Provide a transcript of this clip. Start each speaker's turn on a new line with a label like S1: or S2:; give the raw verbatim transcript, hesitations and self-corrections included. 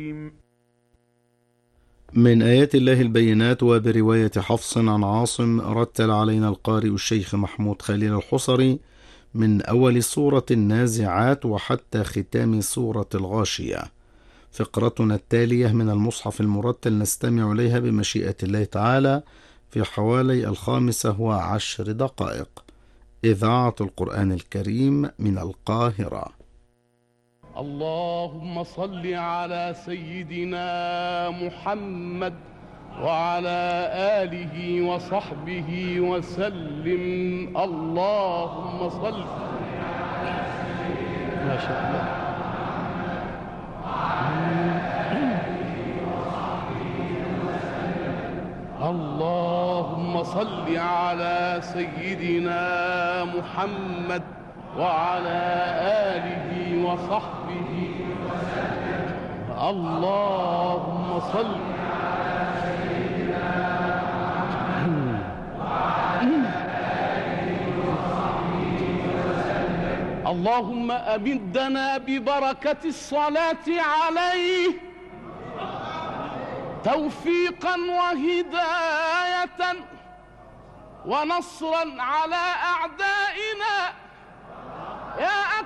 S1: من آيات الله البينات. وبرواية حفص عن عاصم رتل علينا القارئ الشيخ محمود خليل الحصري من أول سورة النازعات وحتى ختام سورة الغاشية. فقرتنا التالية من المصحف المرتل نستمع إليها بمشيئة الله تعالى في حوالي الخامسة وعشر دقائق. إذاعة القرآن الكريم من القاهرة.
S2: اللهم صل على سيدنا محمد وعلى آله وصحبه وسلم. اللهم صل ما شاء الله. اللهم صل على سيدنا محمد وعلى آله وصحبه وسلم. اللهم صل على سيدنا محمد وعلى آله وصحبه وسلم. اللهم أمدنا ببركة الصلاة عليه توفيقا وهداية ونصرا على أعدائنا يا